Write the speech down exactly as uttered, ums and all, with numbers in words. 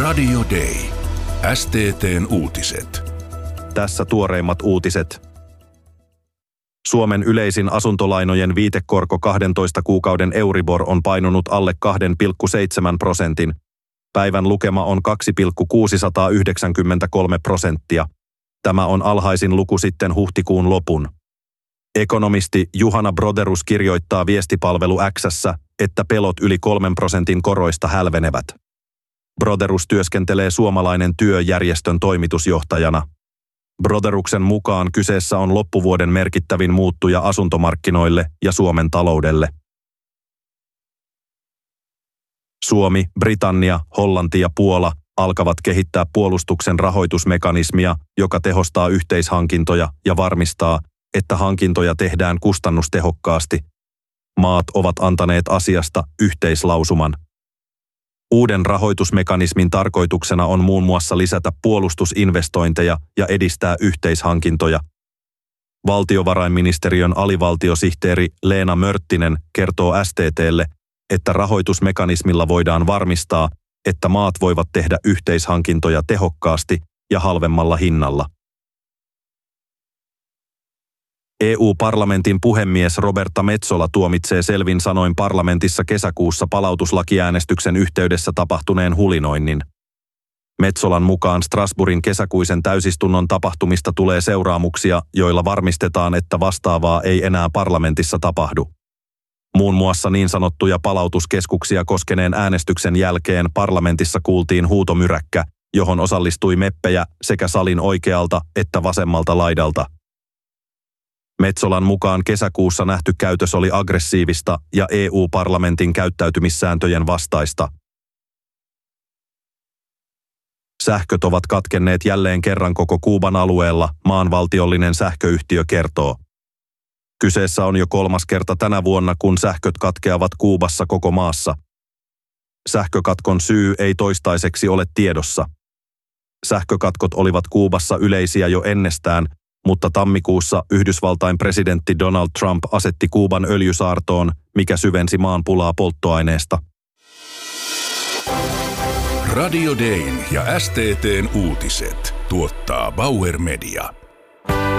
Radio Day. S T T:n uutiset. Tässä tuoreimmat uutiset. Suomen yleisin asuntolainojen viitekorko kahdentoista kuukauden Euribor on painunut alle kaksi pilkku seitsemän prosentin. Päivän lukema on kaksi pilkku kuusisataayhdeksänkymmentäkolme prosenttia. Tämä on alhaisin luku sitten huhtikuun lopun. Ekonomisti Juhana Broderus kirjoittaa viestipalvelu X:ssä, että pelot yli kolmen prosentin koroista hälvenevät. Broderus työskentelee Suomalainen Työjärjestön toimitusjohtajana. Broderuksen mukaan kyseessä on loppuvuoden merkittävin muuttuja asuntomarkkinoille ja Suomen taloudelle. Suomi, Britannia, Hollanti ja Puola alkavat kehittää puolustuksen rahoitusmekanismia, joka tehostaa yhteishankintoja ja varmistaa, että hankintoja tehdään kustannustehokkaasti. Maat ovat antaneet asiasta yhteislausuman. Uuden rahoitusmekanismin tarkoituksena on muun muassa lisätä puolustusinvestointeja ja edistää yhteishankintoja. Valtiovarainministeriön alivaltiosihteeri Leena Mörttinen kertoo S T T:lle, että rahoitusmekanismilla voidaan varmistaa, että maat voivat tehdä yhteishankintoja tehokkaasti ja halvemmalla hinnalla. E U-parlamentin puhemies Roberta Metsola tuomitsee selvin sanoin parlamentissa kesäkuussa palautuslakiäänestyksen yhteydessä tapahtuneen hulinoinnin. Metsolan mukaan Strasbourgin kesäkuisen täysistunnon tapahtumista tulee seuraamuksia, joilla varmistetaan, että vastaavaa ei enää parlamentissa tapahdu. Muun muassa niin sanottuja palautuskeskuksia koskeneen äänestyksen jälkeen parlamentissa kuultiin huutomyräkkä, johon osallistui meppejä sekä salin oikealta että vasemmalta laidalta. Metsolan mukaan kesäkuussa nähty käytös oli aggressiivista ja E U-parlamentin käyttäytymissääntöjen vastaista. Sähköt ovat katkenneet jälleen kerran koko Kuuban alueella, maan valtiollinen sähköyhtiö kertoo. Kyseessä on jo kolmas kerta tänä vuonna, kun sähköt katkeavat Kuubassa koko maassa. Sähkökatkon syy ei toistaiseksi ole tiedossa. Sähkökatkot olivat Kuubassa yleisiä jo ennestään, mutta tammikuussa Yhdysvaltain presidentti Donald Trump asetti Kuuban öljysaartoon, mikä syvensi maan pulaa polttoaineesta. Radio Dayn ja S T T:n uutiset tuottaa Bauer Media.